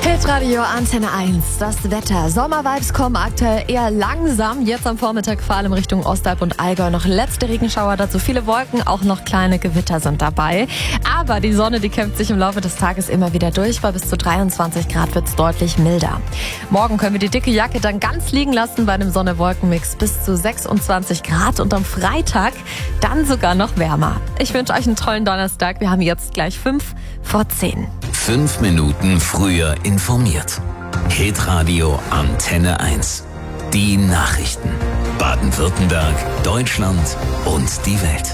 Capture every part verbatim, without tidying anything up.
Hitradio Antenne eins, das Wetter. Sommervibes kommen aktuell eher langsam. Jetzt am Vormittag vor allem Richtung Ostalb und Allgäu noch letzte Regenschauer. Dazu viele Wolken, auch noch kleine Gewitter sind dabei. Aber die Sonne, die kämpft sich im Laufe des Tages immer wieder durch. Bei bis zu dreiundzwanzig Grad wird es deutlich milder. Morgen können wir die dicke Jacke dann ganz liegen lassen bei einem Sonne-Wolken-Mix bis zu sechsundzwanzig Grad. Und am Freitag dann sogar noch wärmer. Ich wünsche euch einen tollen Donnerstag. Wir haben jetzt gleich fünf vor zehn. Fünf Minuten früher informiert. Hitradio Antenne eins. Die Nachrichten. Baden-Württemberg, Deutschland und die Welt.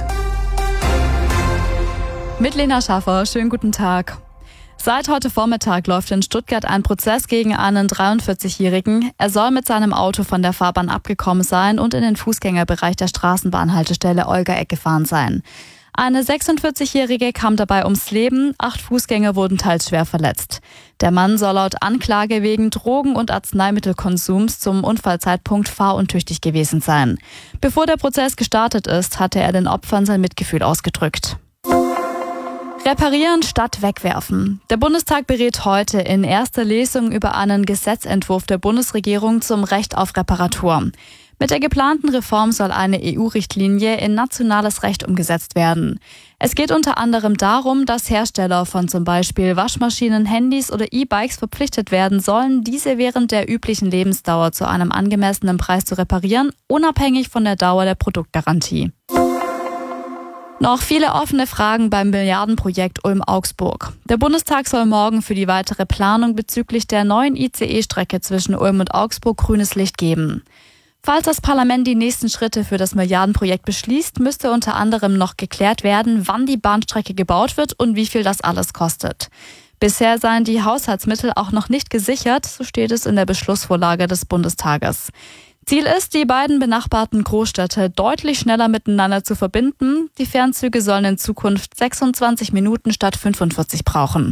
Mit Lena Schaffer, schönen guten Tag. Seit heute Vormittag läuft in Stuttgart ein Prozess gegen einen dreiundvierzigjährigen. Er soll mit seinem Auto von der Fahrbahn abgekommen sein und in den Fußgängerbereich der Straßenbahnhaltestelle Olga-Eck gefahren sein. Eine sechsundvierzigjährige kam dabei ums Leben, acht Fußgänger wurden teils schwer verletzt. Der Mann soll laut Anklage wegen Drogen- und Arzneimittelkonsums zum Unfallzeitpunkt fahruntüchtig gewesen sein. Bevor der Prozess gestartet ist, hatte er den Opfern sein Mitgefühl ausgedrückt. Reparieren statt wegwerfen. Der Bundestag berät heute in erster Lesung über einen Gesetzentwurf der Bundesregierung zum Recht auf Reparatur. Mit der geplanten Reform soll eine E U-Richtlinie in nationales Recht umgesetzt werden. Es geht unter anderem darum, dass Hersteller von zum Beispiel Waschmaschinen, Handys oder E-Bikes verpflichtet werden sollen, diese während der üblichen Lebensdauer zu einem angemessenen Preis zu reparieren, unabhängig von der Dauer der Produktgarantie. Noch viele offene Fragen beim Milliardenprojekt Ulm-Augsburg. Der Bundestag soll morgen für die weitere Planung bezüglich der neuen I C E-Strecke zwischen Ulm und Augsburg grünes Licht geben. Falls das Parlament die nächsten Schritte für das Milliardenprojekt beschließt, müsste unter anderem noch geklärt werden, wann die Bahnstrecke gebaut wird und wie viel das alles kostet. Bisher seien die Haushaltsmittel auch noch nicht gesichert, so steht es in der Beschlussvorlage des Bundestages. Ziel ist, die beiden benachbarten Großstädte deutlich schneller miteinander zu verbinden. Die Fernzüge sollen in Zukunft sechsundzwanzig Minuten statt fünfundvierzig brauchen.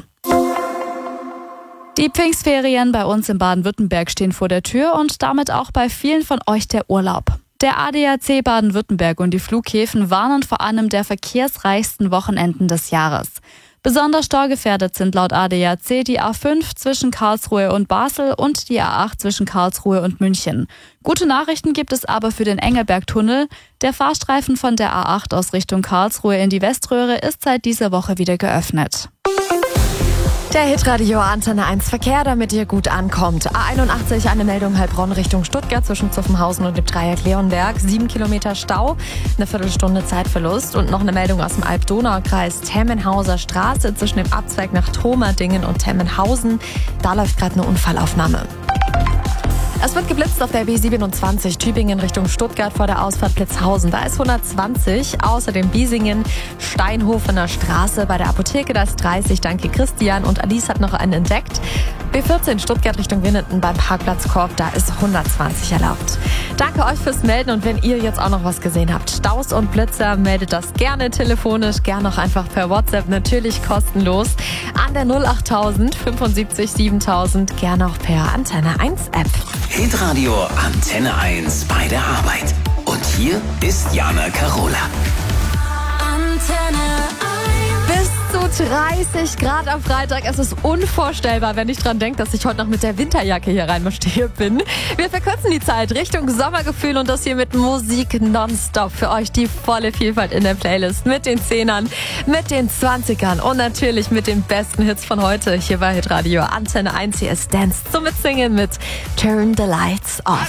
Die Pfingstferien bei uns in Baden-Württemberg stehen vor der Tür und damit auch bei vielen von euch der Urlaub. Der A D A C Baden-Württemberg und die Flughäfen warnen vor einem der verkehrsreichsten Wochenenden des Jahres. Besonders staugefährdet sind laut A D A C die A fünf zwischen Karlsruhe und Basel und die A acht zwischen Karlsruhe und München. Gute Nachrichten gibt es aber für den Engelbergtunnel. Der Fahrstreifen von der A acht aus Richtung Karlsruhe in die Weströhre ist seit dieser Woche wieder geöffnet. Der Hitradio Antenne eins Verkehr, damit ihr gut ankommt. A einundachtzig, eine Meldung Heilbronn Richtung Stuttgart zwischen Zuffenhausen und dem Dreieck Leonberg. Sieben Kilometer Stau, eine Viertelstunde Zeitverlust. Und noch eine Meldung aus dem Alb-Donau-Kreis. Temmenhauser Straße zwischen dem Abzweig nach Thomerdingen und Temmenhausen. Da läuft gerade eine Unfallaufnahme. Es wird geblitzt auf der B siebenundzwanzig, Tübingen Richtung Stuttgart vor der Ausfahrt Blitzhausen. Da ist hundertzwanzig, außerdem Biesingen, Steinhofener Straße bei der Apotheke, da ist dreißig. Danke Christian und Alice hat noch einen entdeckt. B vierzehn Stuttgart Richtung Winnenden beim Parkplatz Korb, da ist hundertzwanzig erlaubt. Danke euch fürs Melden und wenn ihr jetzt auch noch was gesehen habt, Staus und Blitzer, meldet das gerne telefonisch, gerne auch einfach per WhatsApp, natürlich kostenlos an der null achttausend fünfundsiebzig siebentausend, gerne auch per Antenne eins App. Hitradio Antenne eins bei der Arbeit. Und hier ist Jana Karola. Antenne eins. Bis zu dreißig Grad am Freitag. Es ist unvorstellbar, wenn ich dran denke, dass ich heute noch mit der Winterjacke hier reinmarschiert bin. Wir verkürzen die Zeit Richtung Sommergefühl und das hier mit Musik nonstop. Für euch die volle Vielfalt in der Playlist. Mit den Zehnern, mit den Zwanzigern und natürlich mit den besten Hits von heute. Hier bei Hitradio Antenne eins. Hier ist Dance zum Mitsingen mit Turn the Lights Off.